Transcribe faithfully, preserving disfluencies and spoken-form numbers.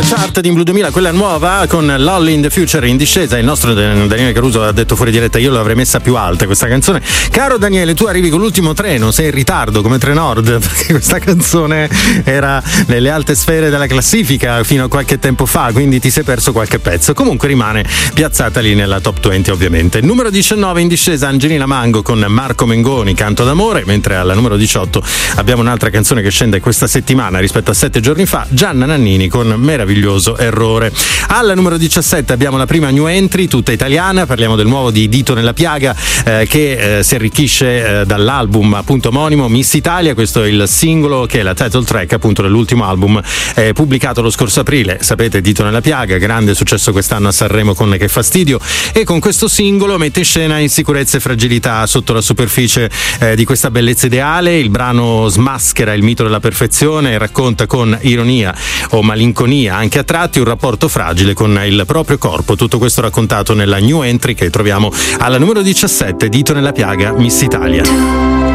chart di Blue duemila, quella nuova con Lolly in the Future in discesa. Il nostro Daniele Caruso ha detto fuori diretta: io l'avrei messa più alta questa canzone. Caro Daniele, tu arrivi con l'ultimo treno, sei in ritardo come Trenord, perché questa canzone era nelle alte sfere della classifica fino a qualche tempo fa, quindi ti sei perso qualche pezzo. Comunque rimane piazzata lì nella top venti, ovviamente. Numero diciannove in discesa Angelina Mango con Marco Mengoni, Canto d'amore, mentre alla numero diciotto abbiamo un'altra canzone che scende questa settimana rispetto a sette giorni fa, Gianna Nannini con Meraviglioso errore. Alla numero diciassette abbiamo la prima new entry, tutta italiana, parliamo del nuovo di Dito nella piaga, eh, che eh, si arricchisce eh, dall'album appunto omonimo Miss Italia. Questo è il singolo che è la title track appunto dell'ultimo album eh, pubblicato lo scorso aprile. Sapete, Dito nella piaga, grande successo quest'anno a Sanremo con Che fastidio, e con questo singolo mette in scena insicurezze e fragilità sotto la superficie eh, di questa bellezza ideale. Il brano smaschera il mito della perfezione e racconta con ironia o malinconia anche a tratti un rapporto fragile con il proprio corpo. Tutto questo raccontato nella new entry che troviamo alla numero diciassette, Dito nella piaga, Miss Italia.